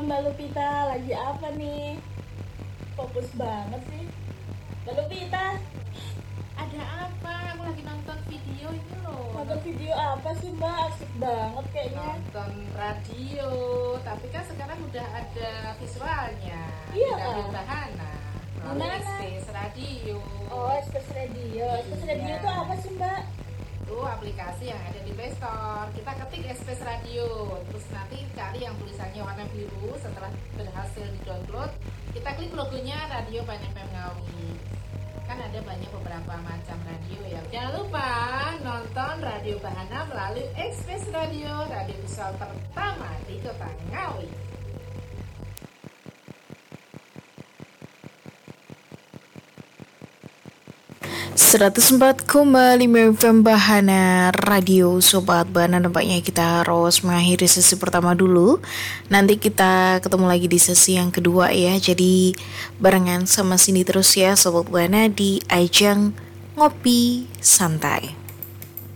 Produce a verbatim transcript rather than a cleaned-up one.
Mbak Lupita, lagi apa nih? Fokus banget sih. Mbak Lupita, Ada apa? Aku lagi nonton video ini loh. nonton video apa sih Mbak? Asik banget kayaknya. Nonton radio. Tapi kan sekarang udah ada visualnya. Iya, Di Radio Kak. Bahana. Melalui Dimana? Express Radio. Oh, Express Radio. Express Radio Iya. itu apa sih Mbak? Itu aplikasi yang ada di Play Store. Kita ketik Express Radio. Terus nanti cari yang tulisannya warna biru. Setelah berhasil di-download, kita klik logonya Radio Ban F M Ngawi. Kan ada banyak beberapa macam radio ya. Jangan lupa nonton Radio Bahana melalui Express Radio, radio visual pertama di Kota Ngawi. seratus empat koma lima F M Bahana Radio. Sobat Bahana, nampaknya kita harus mengakhiri sesi pertama dulu. Nanti kita ketemu lagi di sesi yang kedua ya. Jadi barengan sama sini terus ya Sobat Bahana di ajang ngopi santai.